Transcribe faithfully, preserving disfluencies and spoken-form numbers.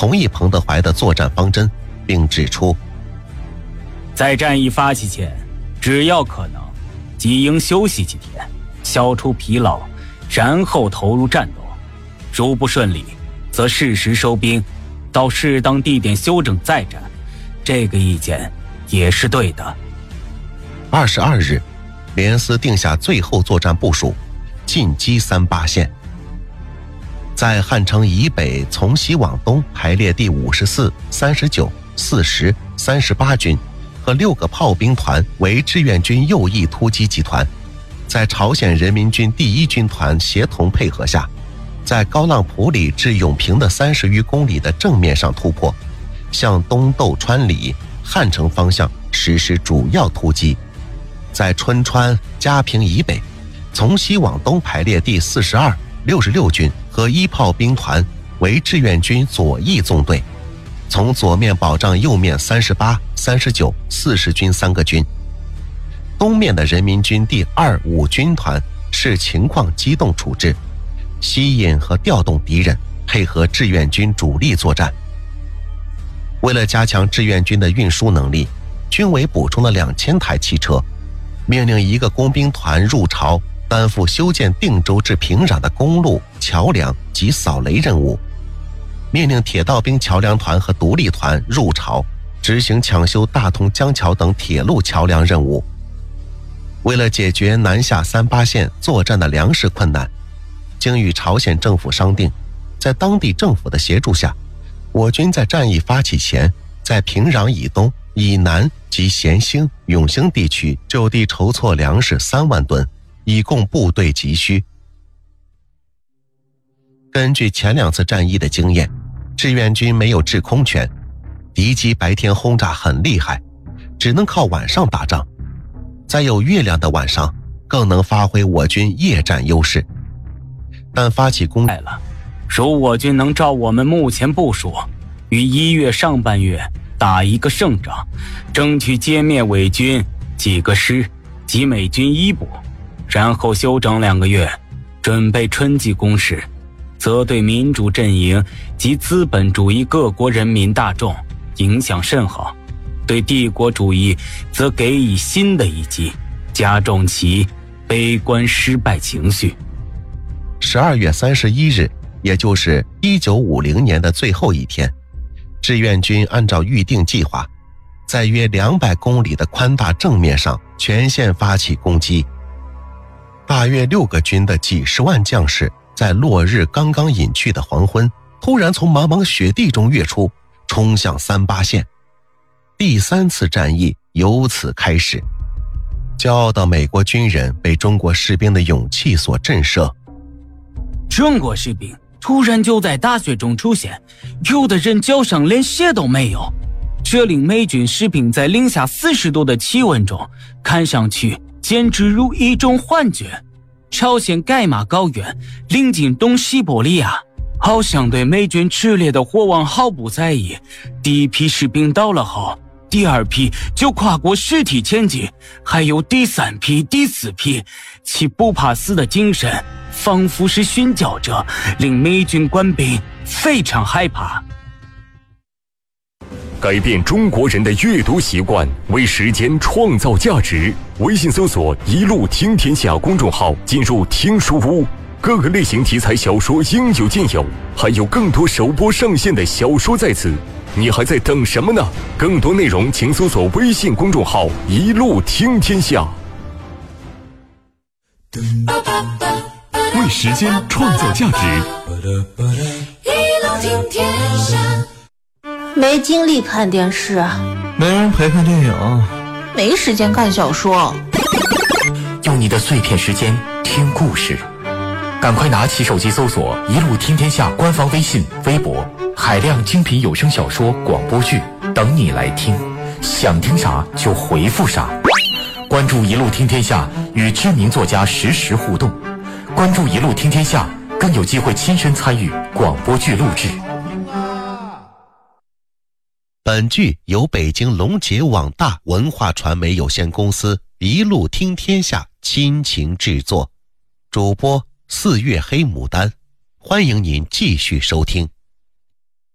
同意彭德怀的作战方针，并指出， 在战役发起前，只要可能，即应休息几天，消除疲劳，然后投入战斗。如不顺利，则适时收兵，到适当地点休整再战。这个意见也是对的。 二十二日，联司定下最后作战部署，进击三八线。在汉城以北从西往东排列第五十四、三十九、四十、三十八军和六个炮兵团为志愿军右翼突击集团，在朝鲜人民军第一军团协同配合下，在高浪浦里至永平的三十余公里的正面上突破，向东窦川里、汉城方向实施主要突击。在春川、嘉平以北，从西往东排列第四十二、六十六军和一炮兵团为志愿军左翼纵队，从左面保障右面三十八、三十九、四十军三个军。东面的人民军第二、五军团视情况机动处置，吸引和调动敌人，配合志愿军主力作战。为了加强志愿军的运输能力，军委补充了两千台汽车，命令一个工兵团入朝，担负修建定州至平壤的公路、桥梁及扫雷任务，命令铁道兵桥梁团和独立团入朝，执行抢修大同江桥等铁路桥梁任务。为了解决南下三八线作战的粮食困难，经与朝鲜政府商定，在当地政府的协助下，我军在战役发起前，在平壤以东、以南及咸兴、永兴地区就地筹措粮食三万吨，以供部队急需。根据前两次战役的经验，志愿军没有制空权，敌机白天轰炸很厉害，只能靠晚上打仗。在有月亮的晚上，更能发挥我军夜战优势。但发起攻来了，如我军能照我们目前部署，于一月上半月打一个胜仗，争取歼灭伪军几个师及美军一部，然后休整两个月，准备春季攻势，则对民主阵营及资本主义各国人民大众影响甚好，对帝国主义则给予新的一击，加重其悲观失败情绪。 十二月三十一日，也就是一九五零年的最后一天，志愿军按照预定计划，在约两百公里的宽大正面上全线发起攻击。大约六个军的几十万将士，在落日刚刚隐去的黄昏，突然从茫茫雪地中跃出，冲向三八线。第三次战役由此开始。骄傲的美国军人被中国士兵的勇气所震慑。 中国士兵突然就在大雪中出现，有的人脚上连鞋都没有，这令美军士兵在零下四十度的气温中看上去简直如一种幻觉。朝鲜盖马高原临近东西伯利亚，好像对美军炽烈的火网毫不在意。第一批士兵到了后，第二批就跨过尸体前进，还有第三批、第四批，其不怕死的精神仿佛是熏焦着，令美军官兵非常害怕。 改变中国人的阅读习惯，为时间创造价值。微信搜索“一路听天下”公众号，进入听书屋，各个类型题材小说应有尽有，还有更多首播上线的小说在此。你还在等什么呢？更多内容请搜索微信公众号“一路听天下”。为时间创造价值， 一路听天下。 没精力看电视， 没人陪看电影， 没时间看小说。 用你的碎片时间听故事，赶快拿起手机搜索“一路听天下”官方微信、微博，海量精品有声小说、广播剧等你来听，想听啥就回复啥。关注“一路听天下”，与知名作家实时互动。关注“一路听天下”，更有机会亲身参与广播剧录制。 本剧由北京龙杰网大文化传媒有限公司一路听天下亲情制作，主播四月黑牡丹，欢迎您继续收听。